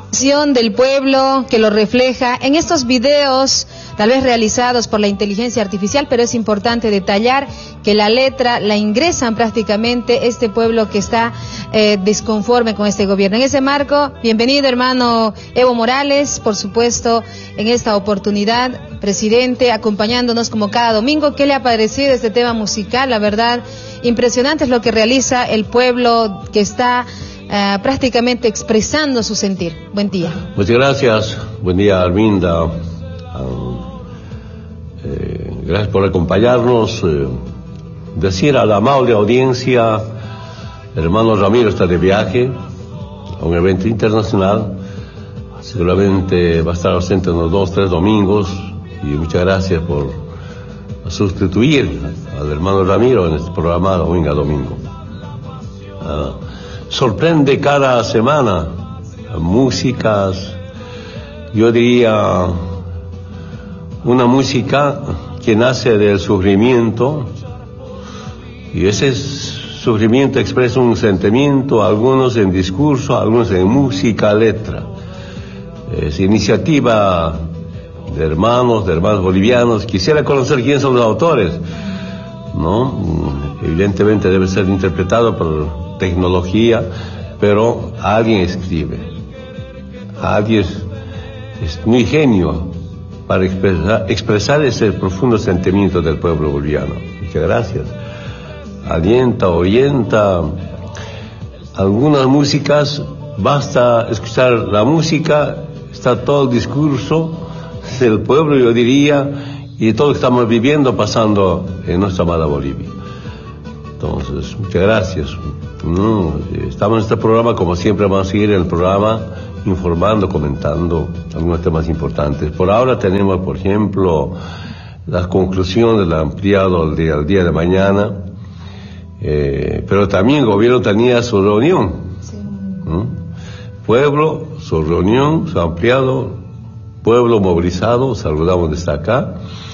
Del pueblo que lo refleja en estos videos, tal vez realizados por la inteligencia artificial, pero es importante detallar que la letra la ingresan prácticamente este pueblo que está disconforme con este gobierno. En ese marco, bienvenido hermano Evo Morales, por supuesto, en esta oportunidad, presidente, acompañándonos como cada domingo. ¿Qué le ha parecido este tema musical? La verdad, impresionante es lo que realiza el pueblo que está prácticamente expresando su sentir. Buen día. Muchas gracias. Buen día, Arminda. Gracias por acompañarnos. Decir a la amable audiencia, el hermano Ramiro está de viaje a un evento internacional. Seguramente va a estar ausente unos 2-3 domingos. Y muchas gracias por sustituir al hermano Ramiro en este programa Domingo a Domingo. Sorprende cada semana músicas, yo diría una música que nace del sufrimiento, y ese sufrimiento expresa un sentimiento, algunos en discurso, algunos en música, letra. Es iniciativa de hermanos bolivianos. Quisiera conocer quiénes son los autores, ¿no? Evidentemente debe ser interpretado por tecnología, pero alguien escribe, alguien es muy genio para expresar ese profundo sentimiento del pueblo boliviano. Muchas gracias. Alienta, oyenta algunas músicas, basta escuchar la música, está todo el discurso del pueblo, yo diría, y todo lo que estamos viviendo, pasando en nuestra amada Bolivia. Entonces, muchas gracias. Estamos en este programa, como siempre vamos a seguir en el programa informando, comentando algunos temas importantes. Por ahora tenemos, por ejemplo, las conclusiones del ampliado al día de mañana, pero también el gobierno tenía su reunión. Sí. Pueblo, su reunión, su ampliado, pueblo movilizado, saludamos desde acá.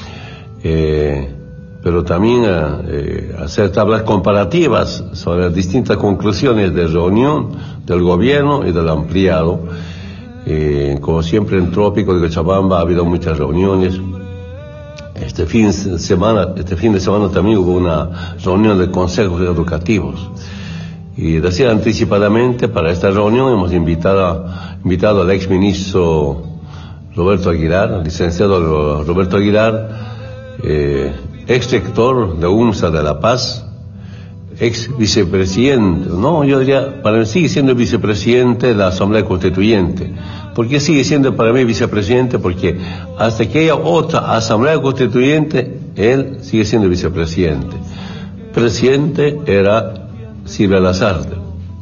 Pero también hacer tablas comparativas sobre las distintas conclusiones de reunión del gobierno y del ampliado. Como siempre en Trópico de Cochabamba ha habido muchas reuniones. Este fin de semana también hubo una reunión de consejos educativos. Y decía anticipadamente, para esta reunión hemos invitado al exministro Roberto Aguilar, licenciado Roberto Aguilar, ex rector de UNSA de La Paz, ex vicepresidente, yo diría, para mí sigue siendo vicepresidente de la Asamblea Constituyente. ¿Por qué sigue siendo para mí vicepresidente? Porque hasta que haya otra Asamblea Constituyente, él sigue siendo vicepresidente. Presidente era Silvia Lazarte.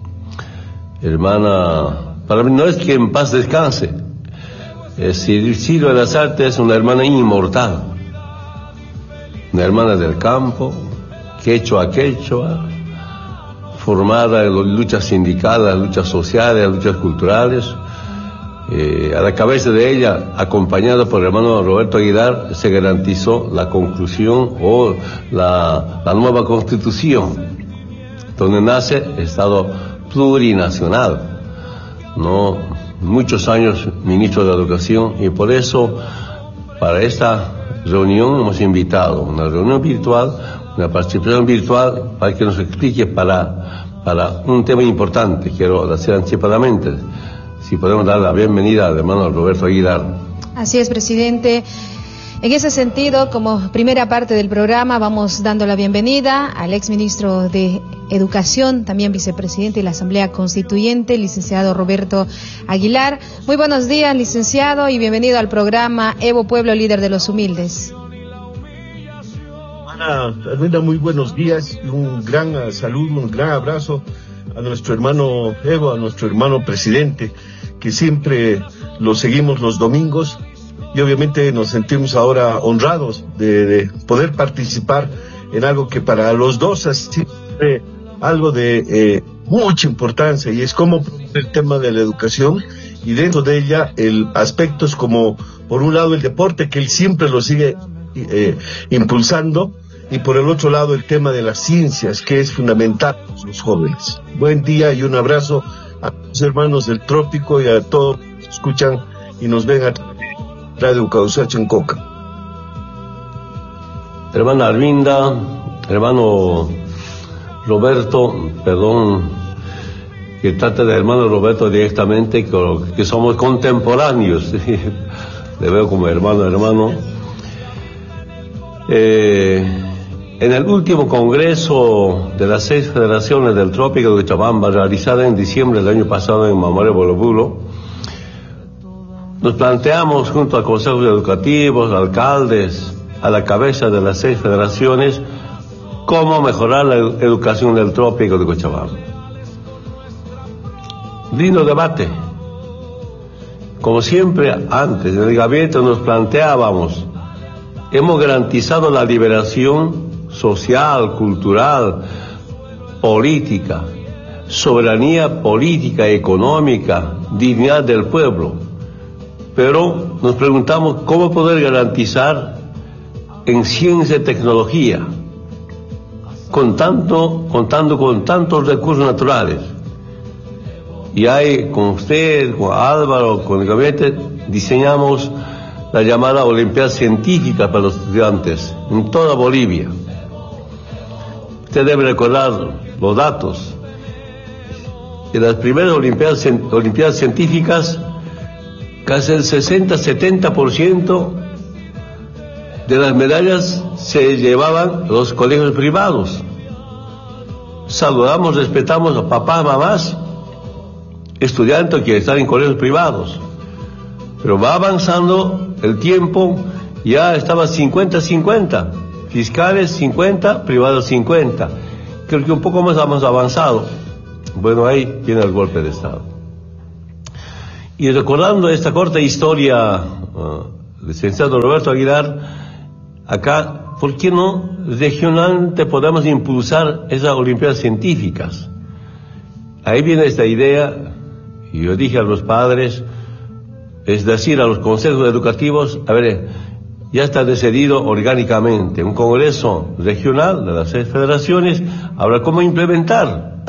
Hermana, para mí no es que en paz descanse. Silvia Lazarte es una hermana inmortal. Una hermana del campo, quechua, formada en las luchas sindicales, las luchas sociales, las luchas culturales. A la cabeza de ella, acompañada por el hermano Roberto Aguilar, se garantizó la conclusión o la nueva constitución, donde nace el Estado plurinacional. Muchos años ministro de Educación, y por eso, para esta reunión hemos invitado una reunión virtual, una participación virtual, para que nos explique para un tema importante. Quiero decir anticipadamente, si podemos dar la bienvenida al hermano Roberto Aguilar. Así es, presidente. En ese sentido, como primera parte del programa, vamos dando la bienvenida al exministro de Educación, también vicepresidente de la Asamblea Constituyente, licenciado Roberto Aguilar. Muy buenos días, licenciado, y bienvenido al programa Evo Pueblo, líder de los humildes. Ana, muy buenos días, y un gran saludo, un gran abrazo a nuestro hermano Evo, a nuestro hermano presidente, que siempre lo seguimos los domingos. Y obviamente nos sentimos ahora honrados de poder participar en algo que para los dos ha sido algo de mucha importancia, y es como el tema de la educación, y dentro de ella aspectos como, por un lado, el deporte, que él siempre lo sigue impulsando, y por el otro lado el tema de las ciencias, que es fundamental para los jóvenes. Buen día y un abrazo, a los hermanos del trópico y a todos los que escuchan y nos ven a Radio Causacho en Coca. Hermana Arminda, hermano Roberto, perdón, que trate de hermano Roberto directamente, que somos contemporáneos, le veo como hermano. En el último congreso de las 6 federaciones del Trópico de Cochabamba, realizada en diciembre del año pasado en Mamoré Bolobulo, nos planteamos junto a consejos educativos, alcaldes, a la cabeza de las 6 federaciones, cómo mejorar la educación del Trópico de Cochabamba. Lindo debate. Como siempre, antes en el gabinete nos planteábamos, hemos garantizado la liberación social, cultural, política, soberanía política, económica, dignidad del pueblo. Pero nos preguntamos cómo poder garantizar en ciencia y tecnología, contando con tantos recursos naturales. Y ahí con usted, con Álvaro, con el gabinete, diseñamos la llamada Olimpiada Científica para los estudiantes en toda Bolivia. Usted debe recordar los datos. En las primeras Olimpiadas Científicas, casi el 60-70% de las medallas se llevaban a los colegios privados. Saludamos, respetamos a papás, mamás, estudiantes que están en colegios privados. Pero va avanzando el tiempo, ya estaba 50-50, fiscales 50, privados 50. Creo que un poco más hemos avanzado. Bueno, ahí viene el golpe de Estado. Y recordando esta corta historia, licenciado Roberto Aguilar, acá, ¿por qué no regionalmente podemos impulsar esas Olimpiadas Científicas? Ahí viene esta idea, y yo dije a los padres, es decir, a los consejos educativos, a ver, ya está decidido orgánicamente, un congreso regional de las 6 federaciones, habrá cómo implementar.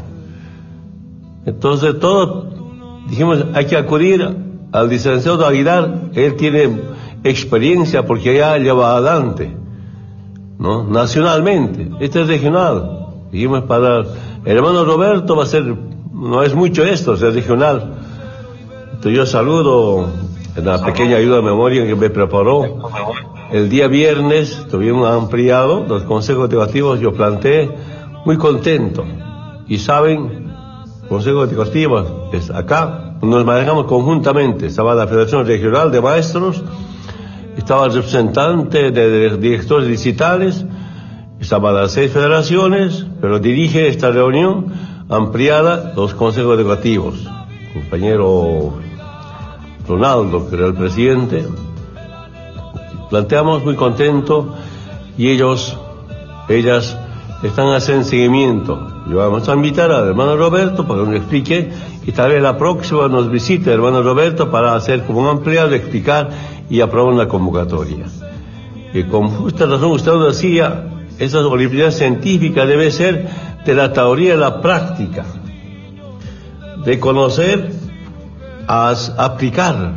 Entonces dijimos, hay que acudir al licenciado Aguilar, él tiene experiencia porque ya lleva adelante, ¿no? Nacionalmente, este es regional. Dijimos para el hermano Roberto va a ser, no es mucho esto, es regional. Entonces yo saludo en la pequeña ayuda de memoria que me preparó. El día viernes tuvimos ampliado los consejos educativos, yo planteé, muy contento. Y saben, consejos educativos es acá, nos manejamos conjuntamente. Estaba la Federación Regional de Maestros, estaba el representante de directores distritales, estaban las 6 federaciones, pero dirige esta reunión ampliada los consejos educativos. Compañero Ronaldo, que era el presidente, planteamos muy contento y ellas están haciendo seguimiento. Yo vamos a invitar al hermano Roberto para que nos explique y tal vez la próxima nos visite el hermano Roberto para hacer como un ampliado, explicar y aprobar una convocatoria. Y con justa razón usted nos decía, esas Olimpiadas Científicas debe ser de la teoría a la práctica, de conocer a aplicar,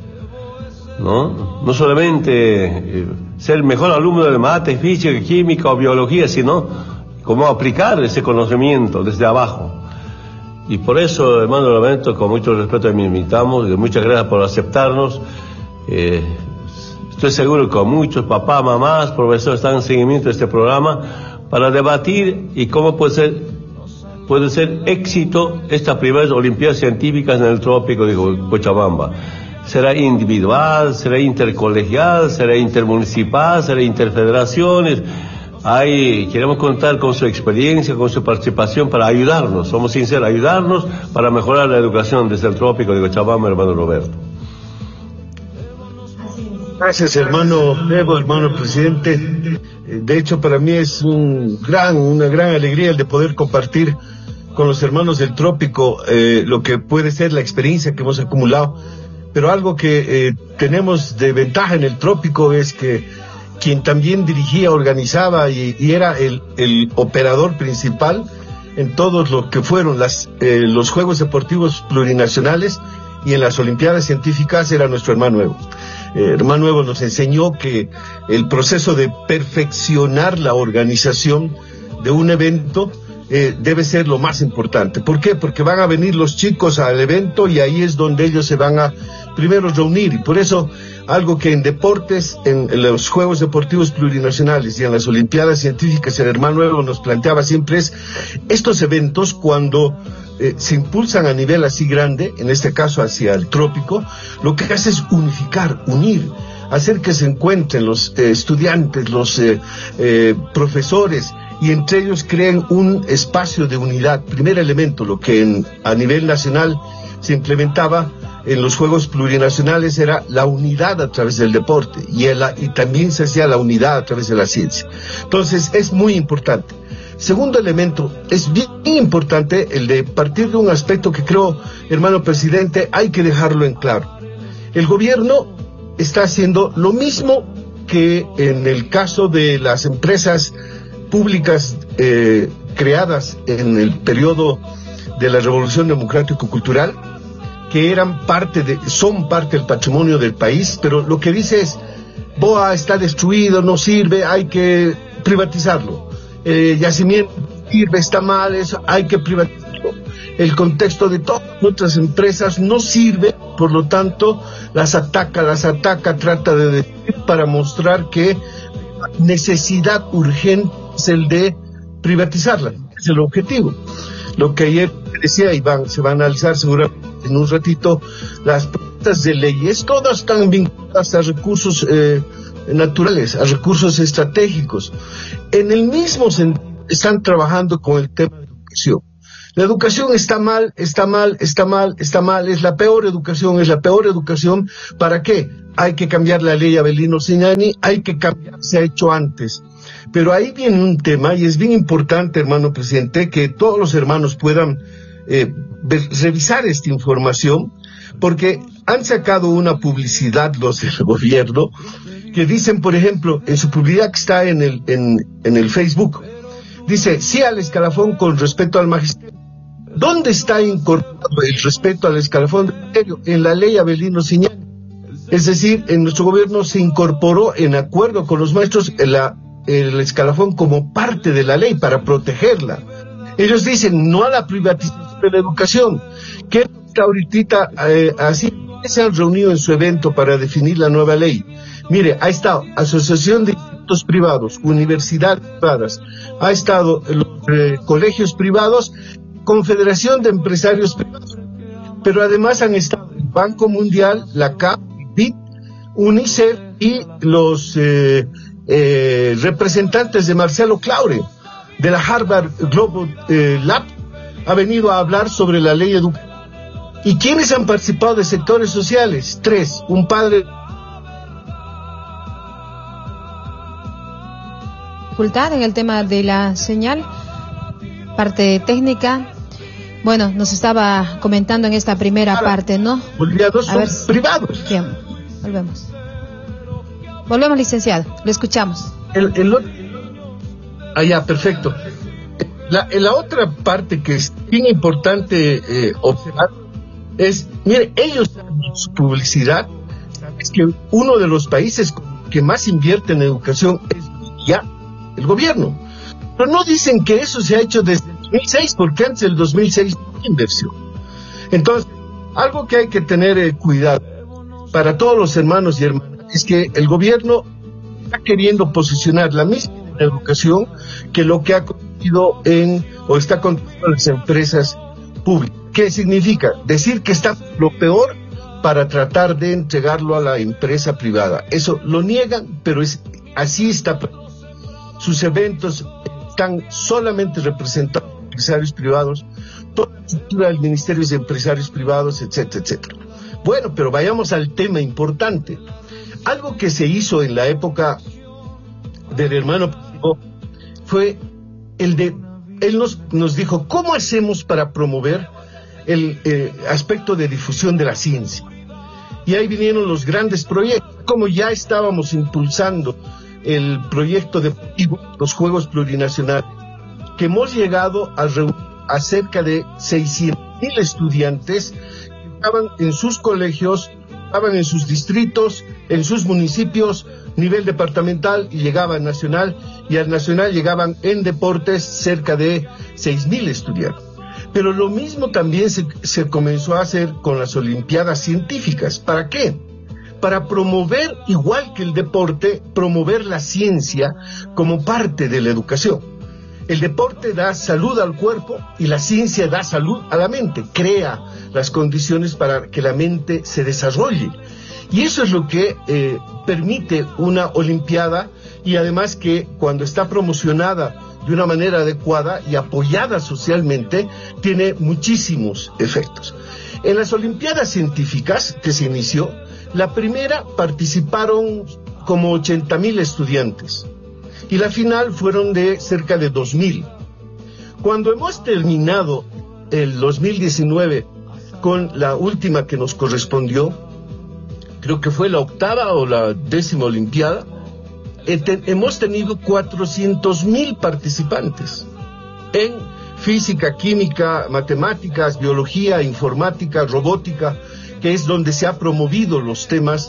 no solamente ser el mejor alumno de mate, física, química o biología, sino cómo aplicar ese conocimiento desde abajo. Y por eso, hermano Roberto, con mucho respeto me invitamos, y muchas gracias por aceptarnos. Estoy seguro que muchos papás, mamás, profesores están en seguimiento de este programa para debatir y cómo puede ser éxito estas primeras Olimpiadas Científicas en el Trópico de Cochabamba. Será individual, será intercolegial, será intermunicipal, será interfederaciones. Ahí queremos contar con su experiencia, con su participación para ayudarnos, somos sinceros, ayudarnos para mejorar la educación desde el Trópico de Cochabamba, hermano Roberto. Gracias, hermano Evo, hermano presidente. De hecho, para mí es una gran alegría el de poder compartir con los hermanos del Trópico lo que puede ser la experiencia que hemos acumulado. Pero algo que tenemos de ventaja en el Trópico es que quien también dirigía, organizaba y era el operador principal en todos lo que fueron los Juegos Deportivos Plurinacionales y en las Olimpiadas Científicas era nuestro hermano Evo. Hermano Evo nos enseñó que el proceso de perfeccionar la organización de un evento debe ser lo más importante. ¿Por qué? Porque van a venir los chicos al evento y ahí es donde ellos se van a primero reunir, y por eso algo que en deportes, en los Juegos Deportivos Plurinacionales y en las Olimpiadas Científicas, el hermano Evo nos planteaba siempre es, estos eventos cuando se impulsan a nivel así grande, en este caso hacia el trópico, lo que hace es unificar, unir, hacer que se encuentren los estudiantes, los profesores, y entre ellos creen un espacio de unidad. Primer elemento, lo que a nivel nacional se implementaba en los Juegos Plurinacionales era la unidad a través del deporte, y también se hacía la unidad a través de la ciencia. Entonces es muy importante. Segundo elemento, es bien importante el de partir de un aspecto que creo, hermano presidente, hay que dejarlo en claro. El gobierno está haciendo lo mismo que en el caso de las empresas públicas creadas en el periodo de la Revolución Democrático-Cultural, que son parte del patrimonio del país, pero lo que dice es, BOA está destruido, no sirve, hay que privatizarlo. Yacimiento sirve, está mal, eso hay que privatizarlo. El contexto de todas nuestras empresas no sirve, por lo tanto las ataca, trata de decir para mostrar que la necesidad urgente es el de privatizarla, es el objetivo. Lo que ayer decía Iván, se van a analizar seguramente en un ratito las propuestas de leyes, todas están vinculadas a recursos naturales, a recursos estratégicos. En el mismo sentido están trabajando con el tema de educación. La educación está mal, es la peor educación. ¿Para qué? Hay que cambiar la ley Avelino Signani, se ha hecho antes. Pero ahí viene un tema, y es bien importante, hermano presidente, que todos los hermanos puedan revisar esta información, porque han sacado una publicidad los del gobierno, que dicen, por ejemplo, en su publicidad que está en el Facebook, dice, sí al escalafón con respeto al magisterio. ¿Dónde está incorporado el respeto al escalafón del magisterio? En la ley Avelino Signani. Es decir, en nuestro gobierno se incorporó, en acuerdo con los maestros, el escalafón como parte de la ley para protegerla. Ellos dicen no a la privatización de la educación. ¿Qué está ahorita así? Se han reunido en su evento para definir la nueva ley. Mire, ha estado Asociación de Institutos Privados, universidades privadas, ha estado los colegios privados, Confederación de Empresarios Privados, pero además han estado el Banco Mundial, la CAP, BID, UNICEF y los representantes de Marcelo Claure, de la Harvard Global Lab, ha venido a hablar sobre la ley educativa. ¿Y quiénes han participado de sectores sociales? 3, un padre. Dificultad en el tema de la señal, parte técnica. Bueno, nos estaba comentando en esta primera parte, ¿no? Bolivianos son privados. Bien, volvemos, licenciado, lo escuchamos. Perfecto. La otra parte que es bien importante observar es, mire, ellos en su publicidad, es que uno de los países que más invierte en educación es ya el gobierno. Pero no dicen que eso se ha hecho desde el 2006, porque antes del 2006 no hay inversión. Entonces, algo que hay que tener cuidado para todos los hermanos y hermanas es que el gobierno está queriendo posicionar la misma educación que lo que ha conseguido está construyendo las empresas públicas. ¿Qué significa? Decir que está lo peor para tratar de entregarlo a la empresa privada. Eso lo niegan, pero así está. Sus eventos están solamente representados por empresarios privados, toda la estructura del ministerio es de empresarios privados, etcétera, etcétera. Bueno, pero vayamos al tema importante. Algo que se hizo en la época del hermano fue él nos dijo, ¿cómo hacemos para promover el aspecto de difusión de la ciencia? Y ahí vinieron los grandes proyectos, como ya estábamos impulsando el proyecto de los Juegos Plurinacionales, que hemos llegado a reunir a cerca de 600,000 estudiantes que estaban en sus colegios, estaban en sus distritos, en sus municipios, nivel departamental, y llegaban nacional, y al nacional llegaban en deportes cerca de 6,000 estudiantes. Pero lo mismo también se comenzó a hacer con las Olimpiadas Científicas. ¿Para qué? Para promover, igual que el deporte, promover la ciencia como parte de la educación. El deporte da salud al cuerpo y la ciencia da salud a la mente, crea las condiciones para que la mente se desarrolle. Y eso es lo que permite una Olimpiada, y además que cuando está promocionada de una manera adecuada y apoyada socialmente, tiene muchísimos efectos. En las Olimpiadas Científicas que se inició, la primera participaron como 80,000 estudiantes y la final fueron de cerca de 2,000. Cuando hemos terminado el 2019 con la última que nos correspondió, creo que fue la 8ª o la 10ª Olimpiada, hemos tenido 400,000 participantes en física, química, matemáticas, biología, informática, robótica, que es donde se ha promovido los temas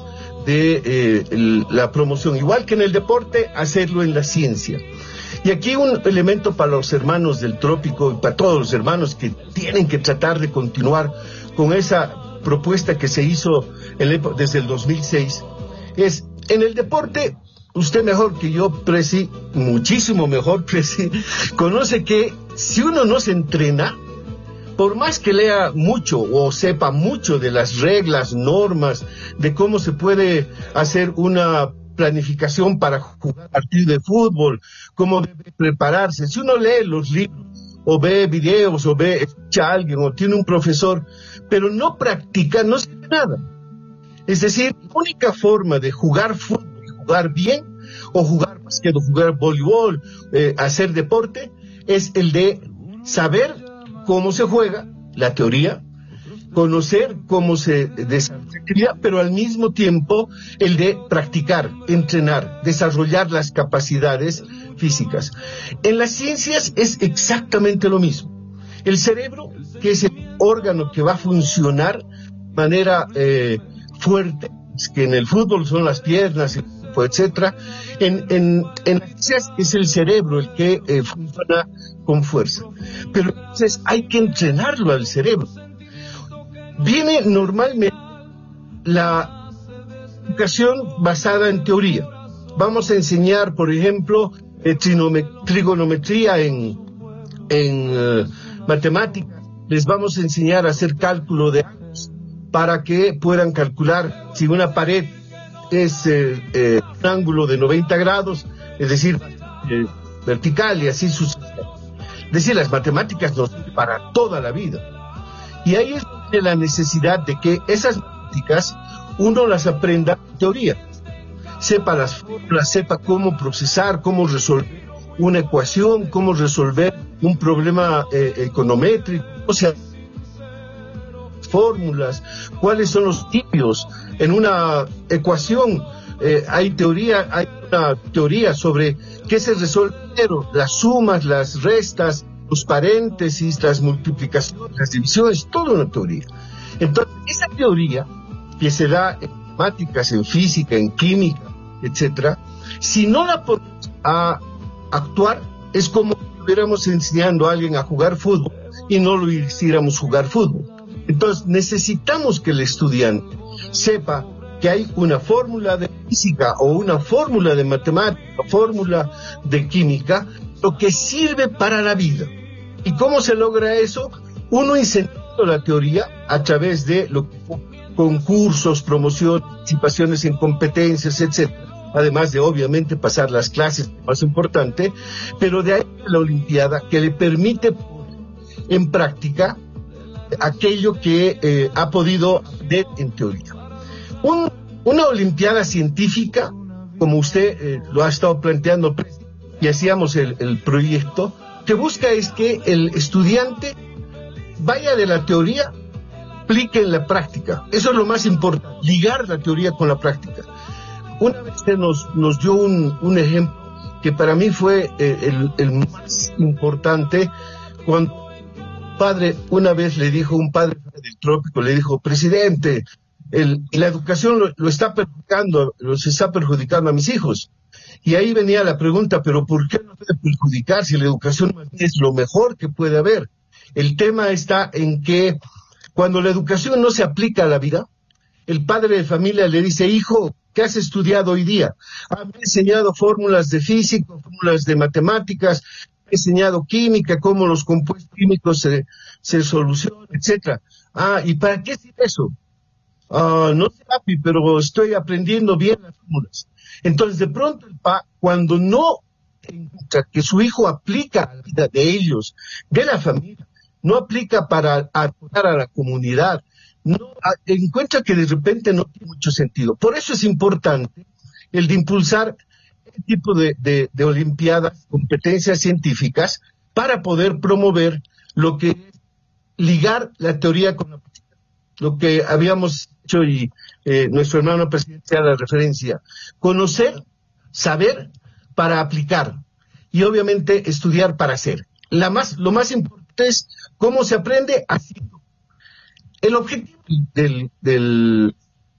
de la promoción. Igual que en el deporte, hacerlo en la ciencia. Y aquí un elemento para los hermanos del trópico y para todos los hermanos que tienen que tratar de continuar con esa propuesta que se hizo desde el 2006, es en el deporte. Usted mejor que yo, Presi, muchísimo mejor, Presi, conoce que si uno no se entrena, por más que lea mucho o sepa mucho de las reglas, normas, de cómo se puede hacer una planificación para jugar partido de fútbol, cómo debe prepararse, si uno lee los libros, o ve videos, o escucha a alguien, o tiene un profesor, pero no practica, no sabe nada. Es decir, la única forma de jugar fútbol, jugar bien, o jugar básquet, o jugar voleibol, hacer deporte, es el de saber cómo se juega, la teoría, conocer cómo se desarrolla, pero al mismo tiempo el de practicar, entrenar, desarrollar las capacidades físicas. En las ciencias es exactamente lo mismo. El cerebro, que es el órgano que va a funcionar de manera fuerte, que en el fútbol son las piernas, etcétera, en las ciencias es el cerebro el que funciona con fuerza. Pero entonces hay que entrenarlo al cerebro. Viene normalmente la educación basada en teoría. Vamos a enseñar, por ejemplo, trigonometría en matemáticas. Les vamos a enseñar a hacer cálculo de ángulos para que puedan calcular si una pared es un ángulo de 90 grados, es decir, vertical, y así sucesivamente. Es decir, las matemáticas nos sirven para toda la vida. Y ahí es la necesidad de que esas matemáticas uno las aprenda en teoría, sepa las fórmulas, sepa cómo procesar, cómo resolver una ecuación, cómo resolver un problema econométrico, o sea, fórmulas, cuáles son los tipos en una ecuación. Hay una teoría sobre qué se resuelve primero, las sumas, las restas, los paréntesis, las multiplicaciones, las divisiones, toda una teoría. Entonces, esa teoría que se da en matemáticas, en física, en química, etcétera, si no la ponemos a actuar, es como si estuviéramos enseñando a alguien a jugar fútbol y no lo hiciéramos jugar fútbol. Entonces, necesitamos que el estudiante sepa que hay una fórmula de física o una fórmula de matemática, o fórmula de química, lo que sirve para la vida. ¿Y cómo se logra eso? Uno incentivando la teoría a través de concursos, promoción, participaciones en competencias, etcétera. Además de, obviamente, pasar las clases, más importante, pero de ahí la Olimpiada, que le permite poner en práctica aquello que ha podido aprender en teoría. Una Olimpiada científica, como usted lo ha estado planteando, y hacíamos el proyecto, que busca es que el estudiante vaya de la teoría, aplique en la práctica. Eso es lo más importante, ligar la teoría con la práctica. Una vez se nos dio un ejemplo que para mí fue el más importante, cuando padre, una vez le dijo, un padre del trópico le dijo, presidente, la educación lo está perjudicando, los está perjudicando a mis hijos. Y ahí venía la pregunta, pero ¿por qué no puede perjudicar si la educación es lo mejor que puede haber? El tema está en que cuando la educación no se aplica a la vida, el padre de familia le dice, hijo, ¿qué has estudiado hoy día? Me he enseñado fórmulas de física, fórmulas de matemáticas, he enseñado química, cómo los compuestos químicos se solucionan, etcétera. ¿Y para qué sirve eso? No sé, papi, pero estoy aprendiendo bien las fórmulas. Entonces, de pronto, cuando no encuentra que su hijo aplica a la vida de ellos, de la familia, no aplica para apoyar a la comunidad, no encuentra que de repente no tiene mucho sentido. Por eso es importante el de impulsar este tipo de olimpiadas, competencias científicas, para poder promover lo que es ligar la teoría con la práctica. Lo que habíamos hecho y nuestro hermano presidente a la referencia. Conocer, saber para aplicar y obviamente estudiar para hacer. Lo más importante es cómo se aprende haciendo. El objetivo del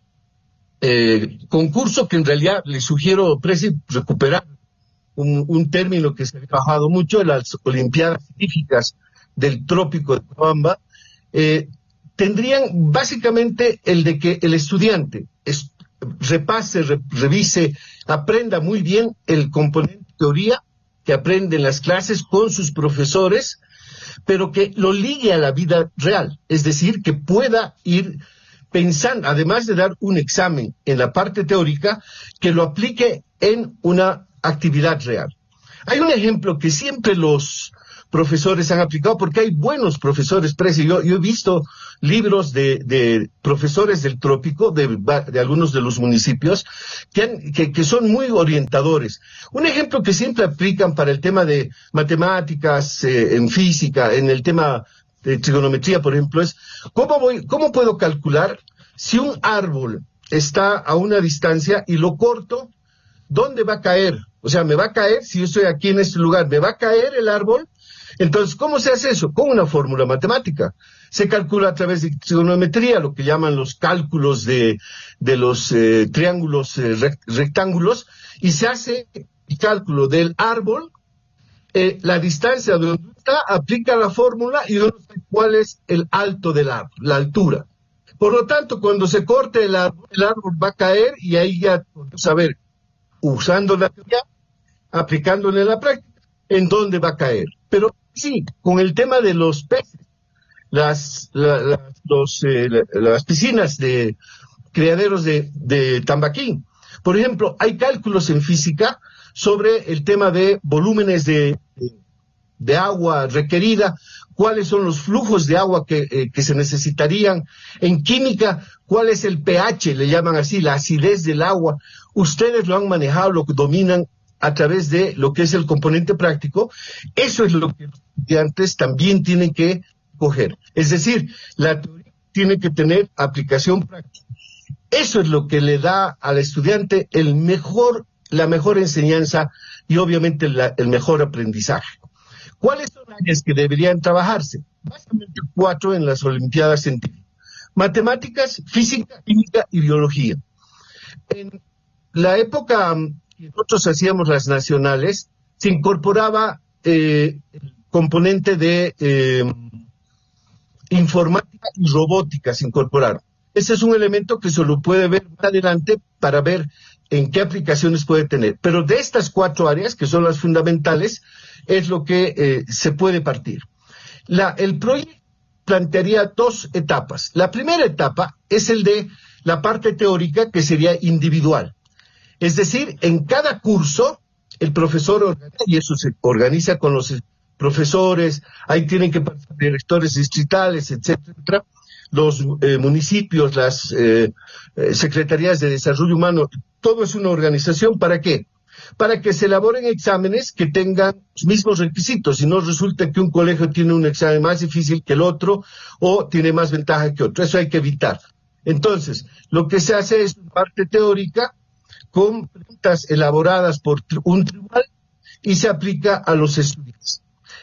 concurso, que en realidad le sugiero, Presi, recuperar un término que se ha trabajado mucho en las Olimpiadas Científicas del Trópico de Cochabamba, tendrían básicamente el de que el estudiante repase, revise, aprenda muy bien el componente teoría que aprende en las clases con sus profesores, pero que lo ligue a la vida real, es decir, que pueda ir pensando, además de dar un examen en la parte teórica, que lo aplique en una actividad real. Hay un ejemplo que siempre los profesores han aplicado, porque hay buenos profesores, yo he visto libros de profesores del trópico, de algunos de los municipios, que son muy orientadores. Un ejemplo que siempre aplican para el tema de matemáticas, en física, en el tema de trigonometría, por ejemplo, es ¿cómo puedo calcular si un árbol está a una distancia y lo corto, dónde va a caer? O sea, me va a caer, si yo estoy aquí en este lugar, ¿me va a caer el árbol? Entonces, ¿cómo se hace eso? Con una fórmula matemática. Se calcula a través de trigonometría, lo que llaman los cálculos de los triángulos rectángulos, y se hace el cálculo del árbol, la distancia de donde está, aplica la fórmula y uno sabe cuál es el alto del árbol, la altura. Por lo tanto, cuando se corte el árbol va a caer, y ahí ya podemos saber, usando la teoría, aplicándole la práctica, en dónde va a caer. Pero sí, con el tema de los peces, las piscinas de criaderos de Tambaquín, por ejemplo, hay cálculos en física sobre el tema de volúmenes de agua requerida, cuáles son los flujos de agua que se necesitarían. En química, cuál es el pH, le llaman así, la acidez del agua. Ustedes lo han manejado, lo dominan a través de lo que es el componente práctico. Eso es lo que los estudiantes también tienen que coger. Es decir, la teoría tiene que tener aplicación práctica. Eso es lo que le da al estudiante la mejor enseñanza y obviamente el mejor aprendizaje. ¿Cuáles son las áreas que deberían trabajarse? Básicamente 4 en las Olimpiadas Científicas. Matemáticas, física, química y biología. En la época que nosotros hacíamos las nacionales, se incorporaba el componente de informática y robótica, se incorporaron. Ese es un elemento que se lo puede ver más adelante para ver en qué aplicaciones puede tener. Pero de estas 4 áreas, que son las fundamentales, es lo que se puede partir. El proyecto plantearía 2 etapas. La primera etapa es el de la parte teórica, que sería individual. Es decir, en cada curso, el profesor organiza, y eso se organiza con los profesores, ahí tienen que pasar directores distritales, etcétera, los municipios, las secretarías de desarrollo humano, todo es una organización. ¿Para qué? Para que se elaboren exámenes que tengan los mismos requisitos, y no resulta que un colegio tiene un examen más difícil que el otro o tiene más ventaja que otro. Eso hay que evitar. Entonces, lo que se hace es una parte teórica con preguntas elaboradas por un tribunal y se aplica a los estudiantes.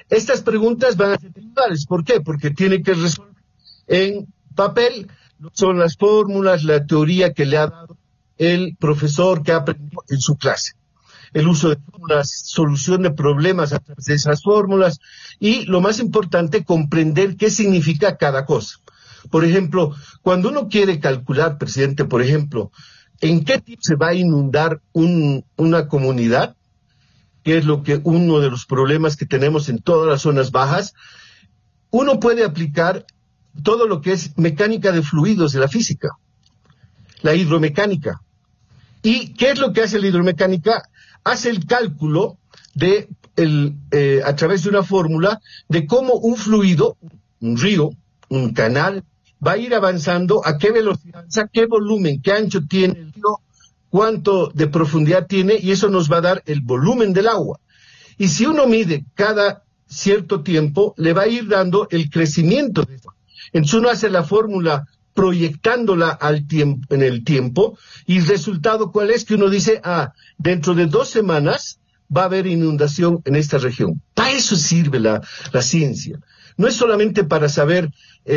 Estas preguntas van a ser individuales. ¿Por qué? Porque tiene que resolver en papel, son las fórmulas, la teoría que le ha dado el profesor que ha aprendido en su clase. El uso de fórmulas, solución de problemas a través de esas fórmulas y, lo más importante, comprender qué significa cada cosa. Por ejemplo, cuando uno quiere calcular, presidente, por ejemplo, en qué tipo se va a inundar una comunidad, que es lo que uno de los problemas que tenemos en todas las zonas bajas, uno puede aplicar todo lo que es mecánica de fluidos de la física, la hidromecánica. ¿Y qué es lo que hace la hidromecánica? Hace el cálculo de a través de una fórmula de cómo un fluido, un río, un canal, va a ir avanzando, a qué velocidad, a qué volumen, qué ancho tiene el río, cuánto de profundidad tiene, y eso nos va a dar el volumen del agua. Y si uno mide cada cierto tiempo, le va a ir dando el crecimiento de eso. Entonces uno hace la fórmula proyectándola al tiempo, en el tiempo, y el resultado, ¿cuál es? Que uno dice, dentro de 2 semanas va a haber inundación en esta región. Para eso sirve la ciencia. No es solamente para saber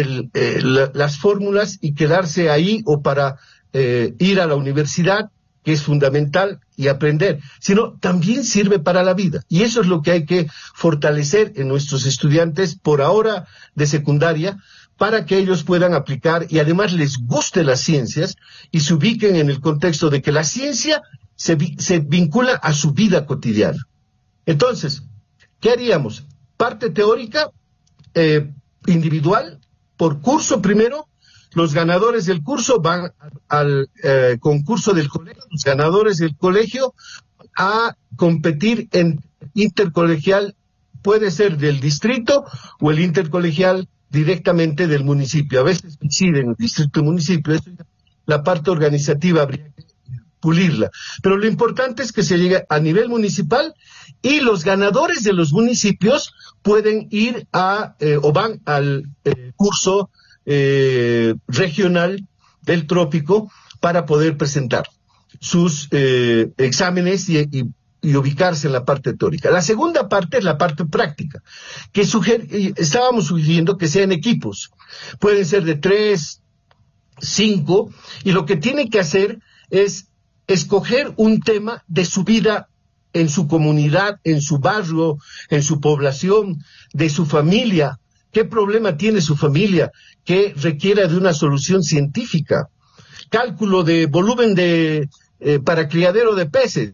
las fórmulas y quedarse ahí, o para ir a la universidad, que es fundamental, y aprender, sino también sirve para la vida. Y eso es lo que hay que fortalecer en nuestros estudiantes, por ahora de secundaria, para que ellos puedan aplicar y además les guste las ciencias y se ubiquen en el contexto de que la ciencia se vincula a su vida cotidiana. Entonces, ¿qué haríamos? Parte teórica, individual, por curso primero. Los ganadores del curso van al concurso del colegio, los ganadores del colegio a competir en intercolegial, puede ser del distrito o el intercolegial directamente del municipio. A veces coinciden el distrito y municipio, eso ya, la parte organizativa habría que pulirla. Pero lo importante es que se llegue a nivel municipal y los ganadores de los municipios pueden ir o van al curso regional del trópico para poder presentar sus exámenes y ubicarse en la parte teórica. La segunda parte es la parte práctica, que estábamos sugiriendo que sean equipos. Pueden ser de 3, 5, y lo que tienen que hacer es escoger un tema de su vida en su comunidad, en su barrio, en su población, de su familia. ¿Qué problema tiene su familia que requiera de una solución científica? Cálculo de volumen para criadero de peces.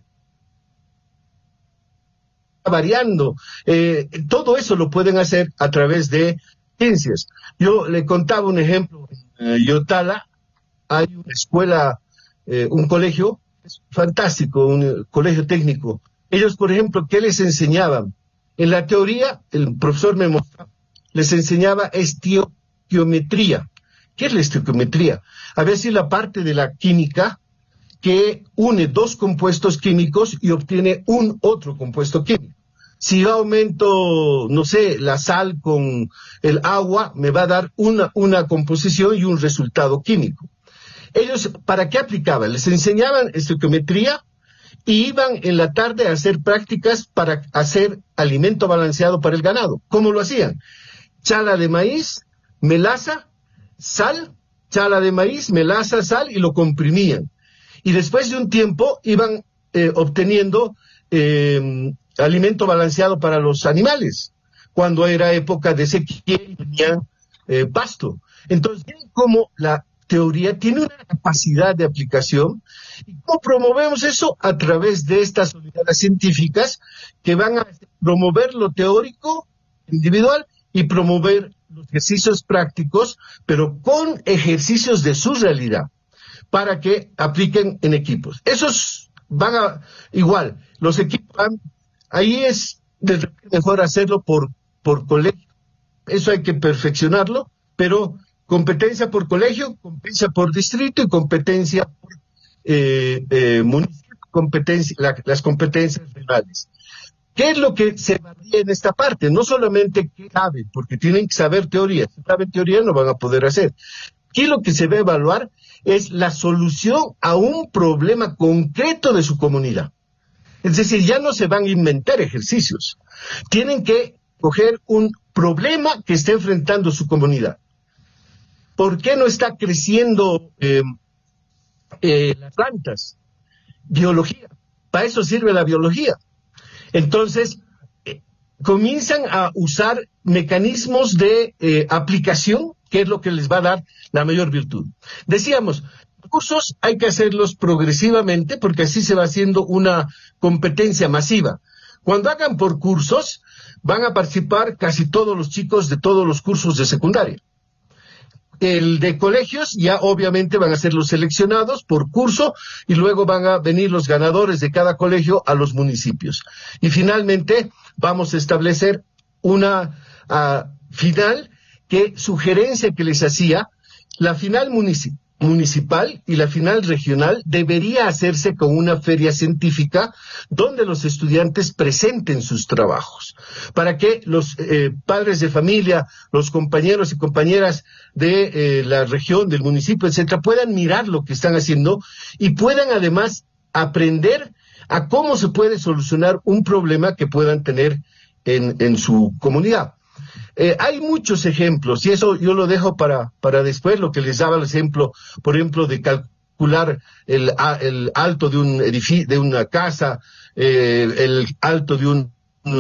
Variando. Todo eso lo pueden hacer a través de ciencias. Yo le contaba un ejemplo. En Yotala hay una escuela, un colegio fantástico, un colegio técnico. Ellos, por ejemplo, ¿qué les enseñaban? En la teoría, el profesor me mostraba, les enseñaba estequiometría. ¿Qué es la estequiometría? A veces la parte de la química que une 2 compuestos químicos y obtiene un otro compuesto químico. Si yo aumento, no sé, la sal con el agua, me va a dar una composición y un resultado químico. Ellos, ¿para qué aplicaban? Les enseñaban estequiometría y iban en la tarde a hacer prácticas para hacer alimento balanceado para el ganado. ¿Cómo lo hacían? Chala de maíz, melaza, sal, chala de maíz, melaza, sal, y lo comprimían. Y después de un tiempo iban obteniendo alimento balanceado para los animales, cuando era época de sequía y tenían pasto. Entonces, como la teoría tiene una capacidad de aplicación, y cómo promovemos eso a través de estas unidades científicas que van a promover lo teórico individual y promover los ejercicios prácticos, pero con ejercicios de su realidad, para que apliquen en equipos. Esos van a, igual, los equipos van, ahí es mejor hacerlo por colegio. Eso hay que perfeccionarlo, pero competencia por colegio, competencia por distrito y competencia por municipio, las competencias regionales. ¿Qué es lo que se varía en esta parte? No solamente qué saben, porque tienen que saber teoría. Si saben teoría no van a poder hacer. Aquí lo que se va a evaluar es la solución a un problema concreto de su comunidad. Es decir, ya no se van a inventar ejercicios. Tienen que escoger un problema que está enfrentando su comunidad. ¿Por qué no está creciendo las plantas? Biología. Para eso sirve la biología. Entonces, comienzan a usar mecanismos de aplicación, que es lo que les va a dar la mayor virtud. Decíamos, cursos hay que hacerlos progresivamente porque así se va haciendo una competencia masiva. Cuando hagan por cursos, van a participar casi todos los chicos de todos los cursos de secundaria. El de colegios ya obviamente van a ser los seleccionados por curso y luego van a venir los ganadores de cada colegio a los municipios. Y finalmente vamos a establecer una final que sugerencia que les hacía, la final municipal y la final regional debería hacerse con una feria científica donde los estudiantes presenten sus trabajos, para que los padres de familia, los compañeros y compañeras de la región, del municipio, etcétera, puedan mirar lo que están haciendo y puedan además aprender a cómo se puede solucionar un problema que puedan tener en su comunidad. Hay muchos ejemplos, y eso yo lo dejo para después, lo que les daba el ejemplo, por ejemplo, de calcular el alto de un edificio, de una casa, el alto de un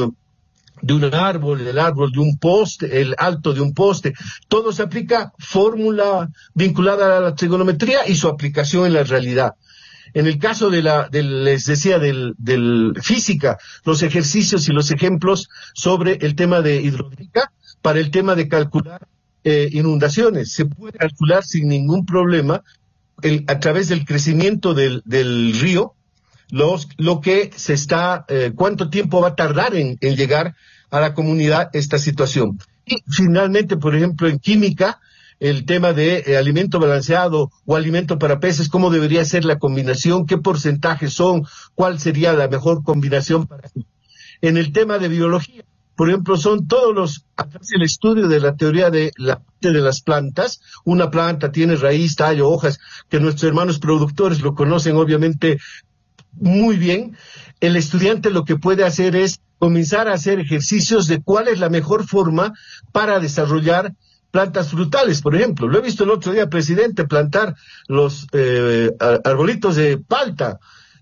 árbol, el árbol de un poste, el alto de un poste. Todo se aplica fórmula vinculada a la trigonometría y su aplicación en la realidad. En el caso les decía, del física, los ejercicios y los ejemplos sobre el tema de hidráulica, para el tema de calcular inundaciones. Se puede calcular sin ningún problema a través del crecimiento del río, lo que se está, cuánto tiempo va a tardar en llegar a la comunidad esta situación. Y finalmente, por ejemplo, en química, el tema de alimento balanceado o alimento para peces, cómo debería ser la combinación, qué porcentajes son, cuál sería la mejor combinación para eso. En el tema de biología, por ejemplo, son todos el estudio de la teoría de las plantas. Una planta tiene raíz, tallo, hojas, que nuestros hermanos productores lo conocen obviamente muy bien. El estudiante lo que puede hacer es comenzar a hacer ejercicios de cuál es la mejor forma para desarrollar plantas frutales, por ejemplo. Lo he visto el otro día, presidente, plantar los arbolitos de palta.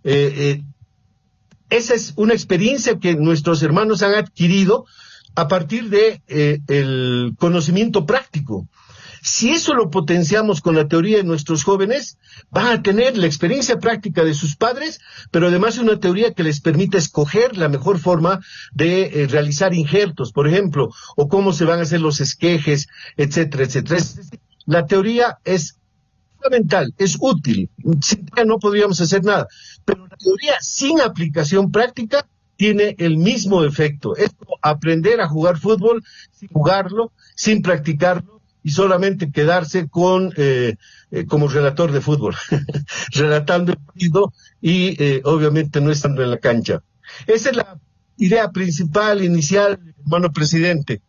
Esa es una experiencia que nuestros hermanos han adquirido a partir de el conocimiento práctico. Si eso lo potenciamos con la teoría de nuestros jóvenes, van a tener la experiencia práctica de sus padres, pero además una teoría que les permite escoger la mejor forma de realizar injertos, por ejemplo, o cómo se van a hacer los esquejes, etcétera, etcétera. La teoría es fundamental, es útil. Sin ella no podríamos hacer nada. Pero la teoría sin aplicación práctica tiene el mismo efecto. Es como aprender a jugar fútbol sin jugarlo, sin practicarlo, y solamente quedarse como relator de fútbol, relatando el partido y obviamente no estando en la cancha. Esa es la idea principal, inicial, hermano presidente.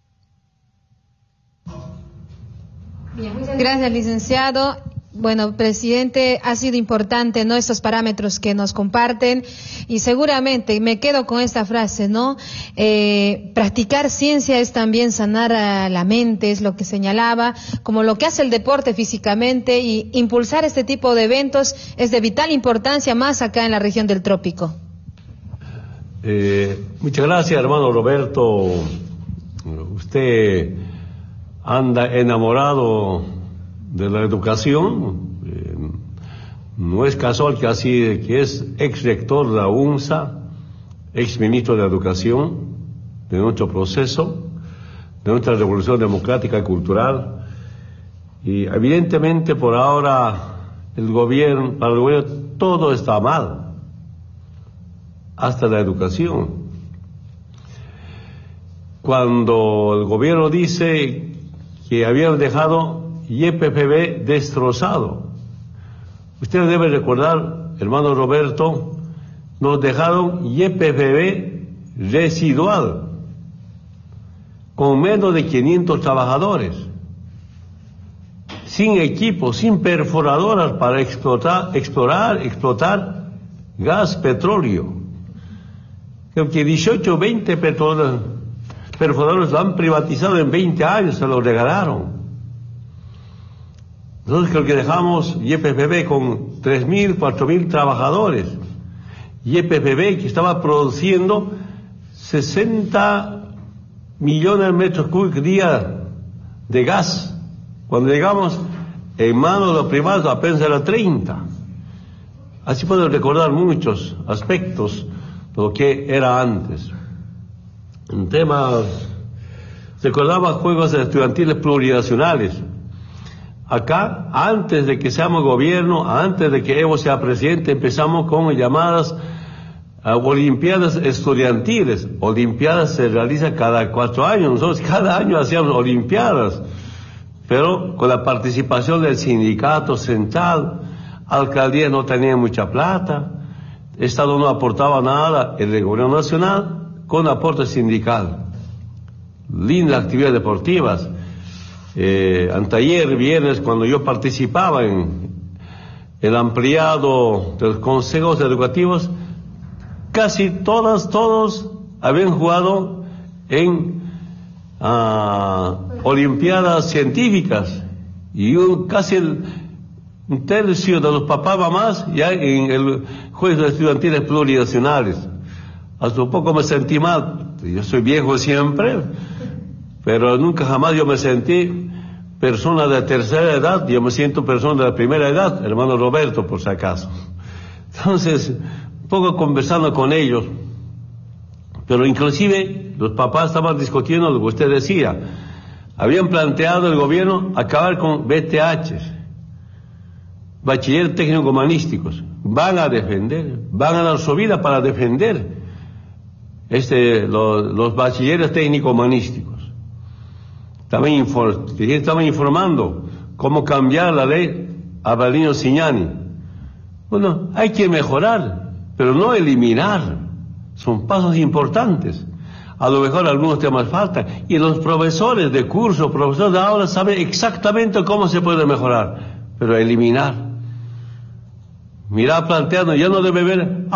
Bien, muchas gracias, licenciado. Bueno, presidente, ha sido importante, ¿no?, estos parámetros que nos comparten, y seguramente me quedo con esta frase, ¿no? Practicar ciencia es también sanar a la mente, es lo que señalaba, como lo que hace el deporte físicamente, y impulsar este tipo de eventos es de vital importancia, más acá en la región del trópico. Muchas gracias, hermano Roberto. Usted anda enamorado de la educación. No es casual que es ex rector de la UNSA, ex ministro de Educación de nuestro proceso, de nuestra revolución democrática y cultural. Y evidentemente por ahora para el gobierno todo está mal, hasta la educación. Cuando el gobierno dice que habían dejado YPFB destrozado. Usted debe recordar, hermano Roberto, nos dejaron YPFB residual, con menos de 500 trabajadores, sin equipo, sin perforadoras para explotar gas, petróleo. Creo que 18 o 20 perforadores lo han privatizado en 20 años, se lo regalaron. Nosotros creo que dejamos YPFB con 3.000, 4.000 trabajadores. YPFB que estaba produciendo 60 millones de metros cúbicos día de gas. Cuando llegamos en manos de los privados apenas era 30. Así puedo recordar muchos aspectos de lo que era antes. En temas, recordaba juegos estudiantiles plurinacionales. Acá, antes de que seamos gobierno, antes de que Evo sea presidente, empezamos con llamadas olimpiadas estudiantiles. Olimpiadas se realizan cada 4 años. Nosotros cada año hacíamos olimpiadas, pero con la participación del sindicato central. Alcaldía no tenía mucha plata, Estado no aportaba nada, el gobierno nacional con aporte sindical. Lindas actividades deportivas. Anteayer, viernes, cuando yo participaba en el ampliado de los consejos educativos, casi todos habían jugado en olimpiadas científicas y casi un tercio de los papás mamás ya en el juegos estudiantiles plurinacionales. Hasta un poco me sentí mal. Yo soy viejo siempre, pero nunca jamás yo me sentí persona de tercera edad. Yo me siento persona de la primera edad, hermano Roberto, por si acaso. Entonces, un poco conversando con ellos, pero inclusive los papás estaban discutiendo lo que usted decía. Habían planteado el gobierno acabar con BTH, bachiller técnico humanísticos. Van a defender, van a dar su vida para defender los bachilleres técnico humanísticos. Estaban informando cómo cambiar la ley Avelino Signani. Bueno, hay que mejorar, pero no eliminar. Son pasos importantes. A lo mejor algunos temas faltan. Y los profesores de curso, profesores de aula, saben exactamente cómo se puede mejorar. Pero eliminar. Mira, planteando, ya no debe haber